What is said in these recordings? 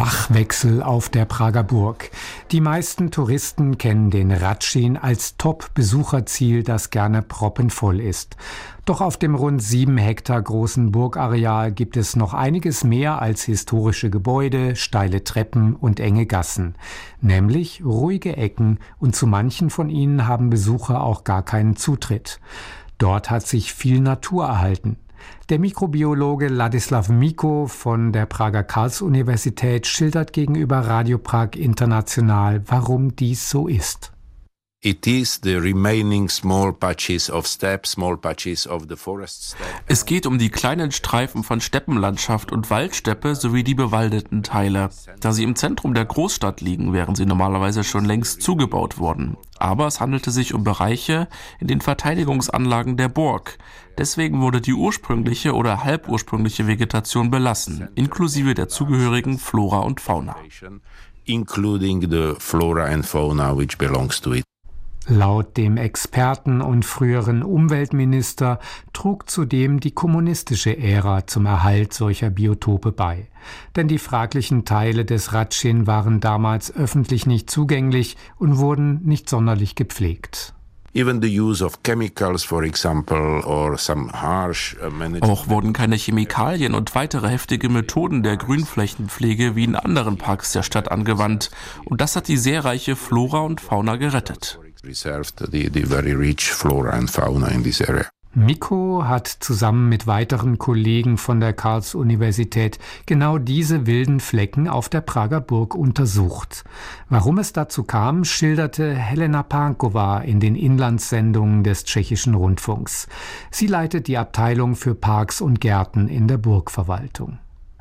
Bachwechsel auf der Prager Burg. Die meisten Touristen kennen den Hradčín als Top-Besucherziel, das gerne proppenvoll ist. Doch auf dem rund 7 Hektar großen Burgareal gibt es noch einiges mehr als historische Gebäude, steile Treppen und enge Gassen. Nämlich ruhige Ecken, und zu manchen von ihnen haben Besucher auch gar keinen Zutritt. Dort hat sich viel Natur erhalten. Der Mikrobiologe Ladislav Miko von der Prager Karls-Universität schildert gegenüber Radio Prag International, warum dies so ist. Es geht um die kleinen Streifen von Steppenlandschaft und Waldsteppe sowie die bewaldeten Teile. Da sie im Zentrum der Großstadt liegen, wären sie normalerweise schon längst zugebaut worden. Aber es handelte sich um Bereiche in den Verteidigungsanlagen der Burg. Deswegen wurde die ursprüngliche oder halbursprüngliche Vegetation belassen, inklusive der zugehörigen Flora und Fauna. Laut dem Experten und früheren Umweltminister trug zudem die kommunistische Ära zum Erhalt solcher Biotope bei. Denn die fraglichen Teile des Hradčín waren damals öffentlich nicht zugänglich und wurden nicht sonderlich gepflegt. Auch wurden keine Chemikalien und weitere heftige Methoden der Grünflächenpflege wie in anderen Parks der Stadt angewandt. Und das hat die sehr reiche Flora und Fauna gerettet. Miko hat zusammen mit weiteren Kollegen von der Karls-Universität genau diese wilden Flecken auf der Prager Burg untersucht. Warum es dazu kam, schilderte Helena Pánková in den Inlandssendungen des tschechischen Rundfunks. Sie leitet die Abteilung für Parks und Gärten in der Burgverwaltung.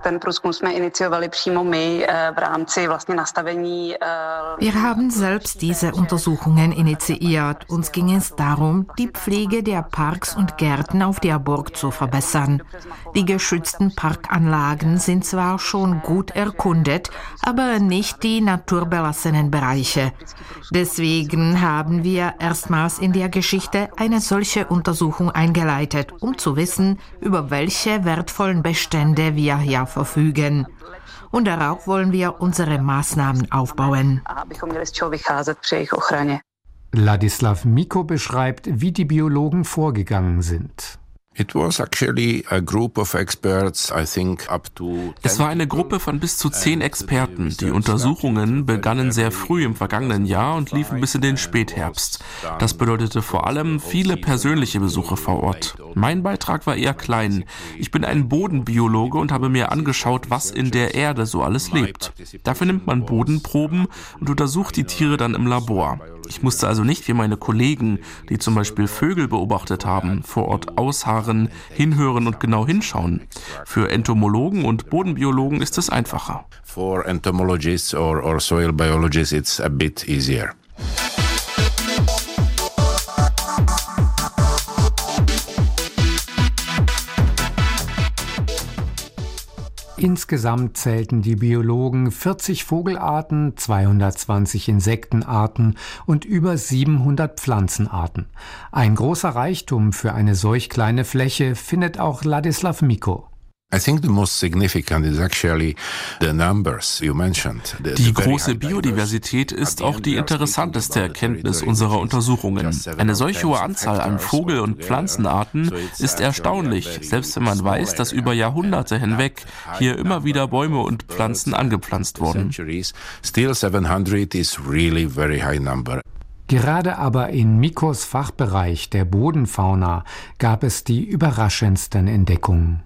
Wir haben selbst diese Untersuchungen initiiert. Uns ging es darum, die Pflege der Parks und Gärten auf der Burg zu verbessern. Die geschützten Parkanlagen sind zwar schon gut erkundet, aber nicht die naturbelassenen Bereiche. Deswegen haben wir erstmals in der Geschichte eine solche Untersuchung eingeleitet, um zu wissen, über welche wertvollen Bestände wir hier verfügen. Und darauf wollen wir unsere Maßnahmen aufbauen. Ladislav Miko beschreibt, wie die Biologen vorgegangen sind. Es war eine Gruppe von bis zu 10 Experten. Die Untersuchungen begannen sehr früh im vergangenen Jahr und liefen bis in den Spätherbst. Das bedeutete vor allem viele persönliche Besuche vor Ort. Mein Beitrag war eher klein. Ich bin ein Bodenbiologe und habe mir angeschaut, was in der Erde so alles lebt. Dafür nimmt man Bodenproben und untersucht die Tiere dann im Labor. Ich musste also nicht wie meine Kollegen, die zum Beispiel Vögel beobachtet haben, vor Ort ausharren, hinhören und genau hinschauen. Für Entomologen und Bodenbiologen ist es einfacher. For entomologists or soil biologists it's a bit easier. Insgesamt zählten die Biologen 40 Vogelarten, 220 Insektenarten und über 700 Pflanzenarten. Ein großer Reichtum für eine solch kleine Fläche findet auch Ladislav Miko. Die große Biodiversität ist auch die interessanteste Erkenntnis unserer Untersuchungen. Eine solch hohe Anzahl an Vogel- und Pflanzenarten ist erstaunlich, selbst wenn man weiß, dass über Jahrhunderte hinweg hier immer wieder Bäume und Pflanzen angepflanzt wurden. Gerade aber in Mikos Fachbereich der Bodenfauna gab es die überraschendsten Entdeckungen.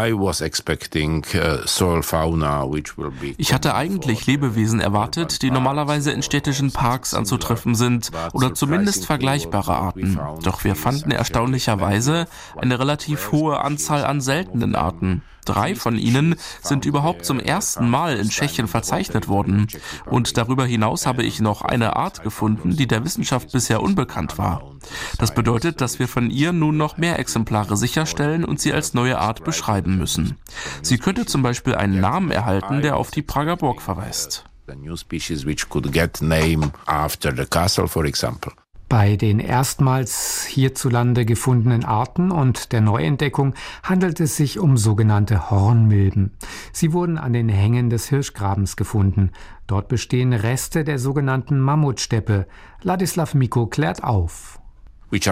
Ich hatte eigentlich Lebewesen erwartet, die normalerweise in städtischen Parks anzutreffen sind oder zumindest vergleichbare Arten. Doch wir fanden erstaunlicherweise eine relativ hohe Anzahl an seltenen Arten. 3 von ihnen sind überhaupt zum ersten Mal in Tschechien verzeichnet worden. Und darüber hinaus habe ich noch eine Art gefunden, die der Wissenschaft bisher unbekannt war. Das bedeutet, dass wir von ihr nun noch mehr Exemplare sicherstellen und sie als neue Art beschreiben müssen. Sie könnte zum Beispiel einen Namen erhalten, der auf die Prager Burg verweist. Bei den erstmals hierzulande gefundenen Arten und der Neuentdeckung handelt es sich um sogenannte Hornmilben. Sie wurden an den Hängen des Hirschgrabens gefunden. Dort bestehen Reste der sogenannten Mammutsteppe. Ladislav Miko klärt auf. Das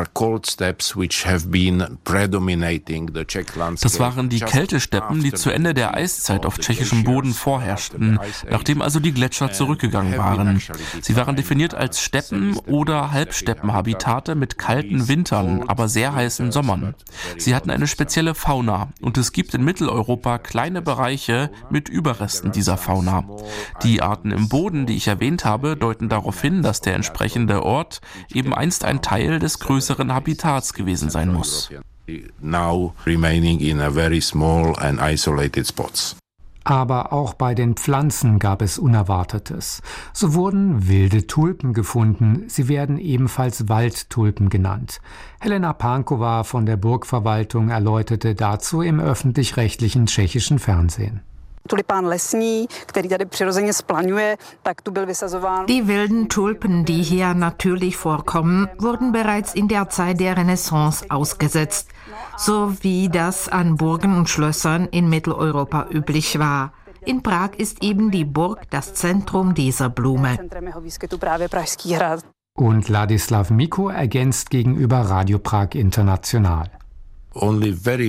waren die Kältesteppen, die zu Ende der Eiszeit auf tschechischem Boden vorherrschten, nachdem also die Gletscher zurückgegangen waren. Sie waren definiert als Steppen- oder Halbsteppenhabitate mit kalten Wintern, aber sehr heißen Sommern. Sie hatten eine spezielle Fauna und es gibt in Mitteleuropa kleine Bereiche mit Überresten dieser Fauna. Die Arten im Boden, die ich erwähnt habe, deuten darauf hin, dass der entsprechende Ort eben einst ein Teil des größeren Habitats gewesen sein muss. Aber auch bei den Pflanzen gab es Unerwartetes. So wurden wilde Tulpen gefunden. Sie werden ebenfalls Waldtulpen genannt. Helena Pánkova von der Burgverwaltung erläuterte dazu im öffentlich-rechtlichen tschechischen Fernsehen. Die wilden Tulpen, die hier natürlich vorkommen, wurden bereits in der Zeit der Renaissance ausgesetzt, so wie das an Burgen und Schlössern in Mitteleuropa üblich war. In Prag ist eben die Burg das Zentrum dieser Blume. Und Ladislav Miko ergänzt gegenüber Radio Prag International. Nur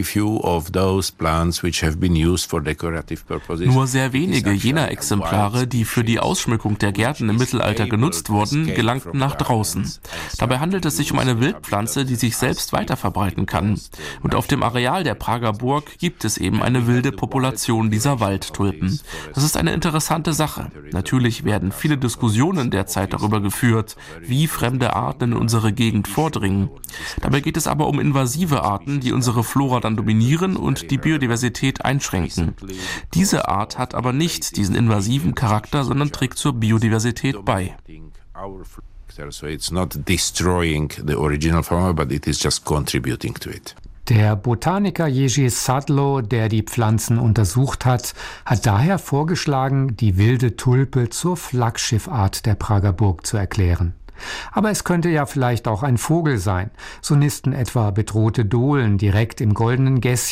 sehr wenige jener Exemplare, die für die Ausschmückung der Gärten im Mittelalter genutzt wurden, gelangten nach draußen. Dabei handelt es sich um eine Wildpflanze, die sich selbst weiterverbreiten kann. Und auf dem Areal der Prager Burg gibt es eben eine wilde Population dieser Waldtulpen. Das ist eine interessante Sache. Natürlich werden viele Diskussionen derzeit darüber geführt, wie fremde Arten in unsere Gegend vordringen. Dabei geht es aber um invasive Arten, die unsere Flora dann dominieren und die Biodiversität einschränken. Diese Art hat aber nicht diesen invasiven Charakter, sondern trägt zur Biodiversität bei. Der Botaniker Jerzy Sadlo, der die Pflanzen untersucht hat daher vorgeschlagen, die wilde Tulpe zur Flaggschiffart der Prager Burg zu erklären. Aber es könnte ja vielleicht auch ein Vogel sein. So nisten etwa bedrohte Dohlen direkt im Goldenen Gässchen